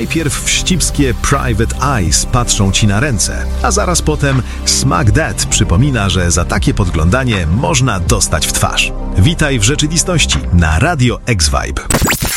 Najpierw wścibskie Private Eyes patrzą ci na ręce, a zaraz potem Smack That przypomina, że za takie podglądanie można dostać w twarz. Witaj w rzeczywistości na Radio X-Vibe.